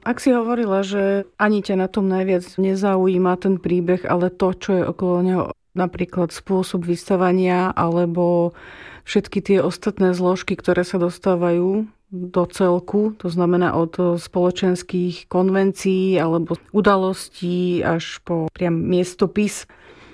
Ak si hovorila, že ani ťa na tom najviac nezaujíma ten príbeh, ale to, čo je okolo neho, napríklad spôsob vystavania alebo všetky tie ostatné zložky, ktoré sa dostávajú do celku, to znamená od spoločenských konvencií alebo udalostí až po priam miestopis,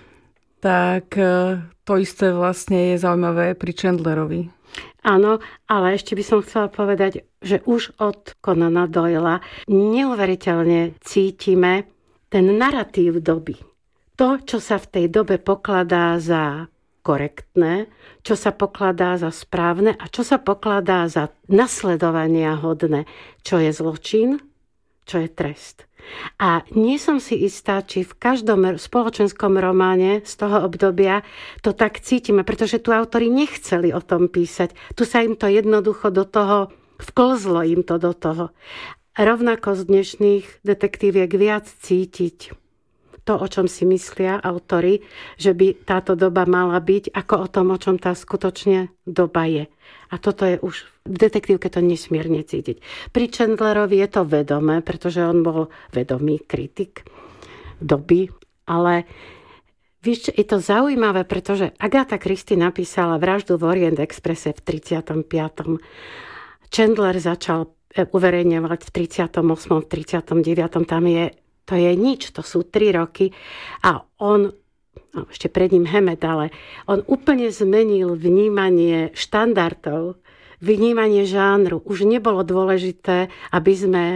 tak to isté vlastne je zaujímavé pri Chandlerovi. Áno, ale ešte by som chcela povedať, že už od Conana Doyla neuveriteľne cítime ten narratív doby. To, čo sa v tej dobe pokladá za korektné, čo sa pokladá za správne a čo sa pokladá za nasledovania hodné, čo je zločin, čo je trest. A nie som si istá, či v každom spoločenskom románe z toho obdobia to tak cítime, pretože tu autori nechceli o tom písať. Tu sa im to jednoducho do toho, vklzlo im to do toho. Rovnako z dnešných detektíviek viac cítiť to, o čom si myslia autori, že by táto doba mala byť, ako o tom, o čom tá skutočne doba je. A toto je už v detektívke to nesmierne cítiť. Pri Chandlerovi je to vedomé, pretože on bol vedomý kritik doby, ale vieš, je to zaujímavé, pretože Agatha Christie napísala Vraždu v Orient Expresse v 35. Chandler začal uverejňovať v 38., v 39. To je nič, to sú 3 roky a on, ešte pred ním Hammett, ale on úplne zmenil vnímanie štandardov, vnímanie žánru. Už nebolo dôležité, aby sme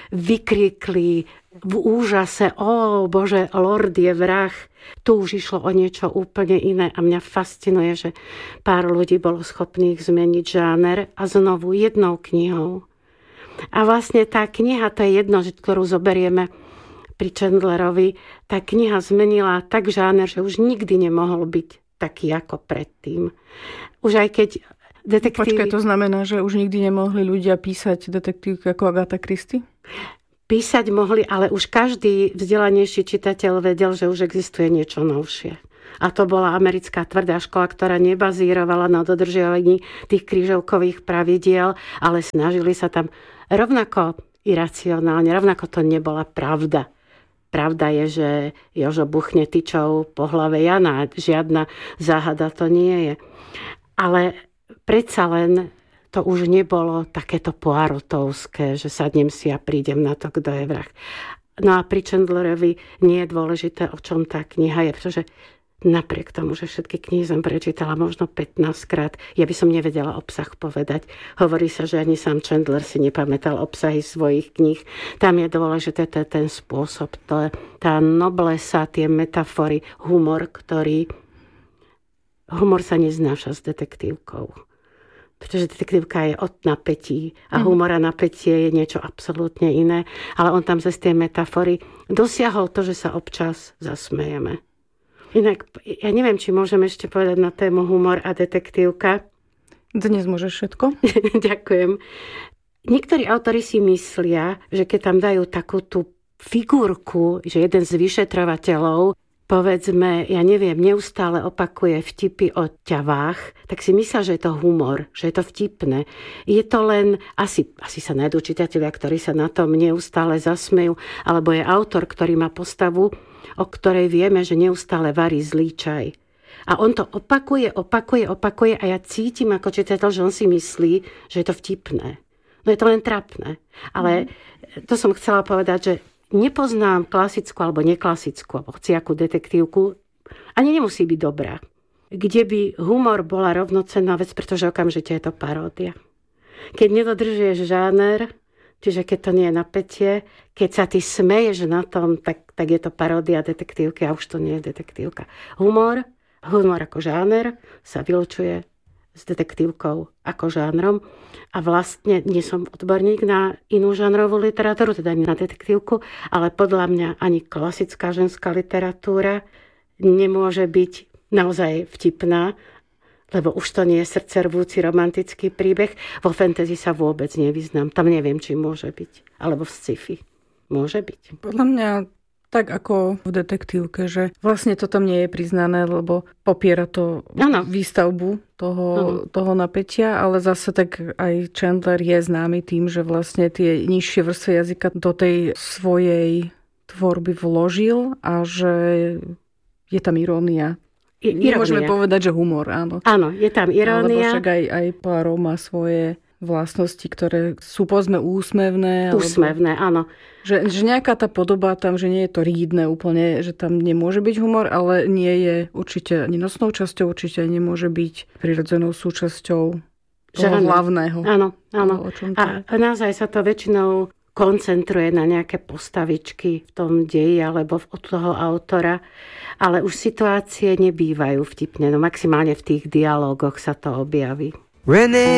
vykríkli v úžase, ó Bože, Lord je vrah. Tu už išlo o niečo úplne iné a mňa fascinuje, že pár ľudí bolo schopných zmeniť žáner a znovu jednou knihou. A vlastne tá kniha, to je jedno, ktorú zoberieme pri Chandlerovi, tá kniha zmenila tak žáner, že už nikdy nemohol byť taký ako predtým. Už aj keď detektívy... Počkaj, to znamená, že už nikdy nemohli ľudia písať detektívky ako Agatha Christie? Písať mohli, ale už každý vzdelanejší čitateľ vedel, že už existuje niečo novšie. A to bola americká tvrdá škola, ktorá nebazírovala na dodržiavaní tých krížovkových pravidiel, ale snažili sa tam rovnako iracionálne, rovnako to nebola pravda. Pravda je, že Jožo buchne tyčou po hlave Jana. Žiadna záhada to nie je. Ale predsa len to už nebolo takéto poirotovské, že sadnem si a prídem na to, kto je vrah. No a pri Chandlerovi nie je dôležité, o čom tá kniha je, pretože napriek tomu, že všetky knihy som prečítala možno 15 krát, ja by som nevedela obsah povedať. Hovorí sa, že ani sám Chandler si nepamätal obsahy svojich kníh. Tam je dôležité ten spôsob, tá noblesa, tie metafory, humor sa neznáša s detektívkou. Pretože detektívka je od napätí a humor a napätie je niečo absolútne iné. Ale on tam cez tie metafory dosiahol to, že sa občas zasmejeme. Inak, ja neviem, či môžem ešte povedať na tému humor a detektívka. Dnes môžeš všetko. Ďakujem. Niektorí autori si myslia, že keď tam dajú takú tú figurku, že jeden z vyšetrovateľov, povedzme, ja neviem, neustále opakuje vtipy o ťavách, tak si myslia, že je to humor, že je to vtipné. Je to len, asi sa nájdú čitatelia, ktorí sa na tom neustále zasmejú, alebo je autor, ktorý má postavu, o ktorej vieme, že neustále varí zlý čaj. A on to opakuje a ja cítim ako čitateľ, že on si myslí, že je to vtipné. No je to len trapné. Ale to som chcela povedať, že nepoznám klasickú alebo neklasickú, alebo hociakú detektívku, ani nemusí byť dobrá, kde by humor bola rovnocenná vec, pretože okamžite je to paródia. Keď nedodržuješ žáner, čiže keď to nie je napätie, keď sa ty smeješ na tom, tak je to paródia detektívky a už to nie je detektívka. Humor ako žáner sa vylučuje s detektívkou ako žánrom a vlastne nie som odborník na inú žánrovú literatúru, teda nie na detektívku, ale podľa mňa ani klasická ženská literatúra nemôže byť naozaj vtipná, lebo už to nie je srdcervúci romantický príbeh. Vo fantasy sa vôbec nevyznám. Tam neviem, či môže byť. Alebo v sci-fi. Môže byť. Podľa mňa Tak ako v detektívke, že vlastne to tam nie je priznané, lebo popiera to výstavbu toho napätia, ale zase tak aj Chandler je známy tým, že vlastne tie nižšie vrstvy jazyka do tej svojej tvorby vložil a že je tam irónia. Nemôžeme povedať, že humor, áno. Áno, je tam irónia. Alebo však aj Poirot má svoje vlastnosti, ktoré sú povedzme úsmevné. Úsmevné, áno. Že nejaká tá podoba tam, že nie je to rídne úplne, že tam nemôže byť humor, ale nie je určite ani nosnou časťou, určite nemôže byť prirodzenou súčasťou toho hlavného. Áno, áno. A naozaj sa to väčšinou koncentruje na nejaké postavičky v tom deji alebo od toho autora, ale už situácie nebývajú vtipne, no maximálne v tých dialógoch sa to objaví. René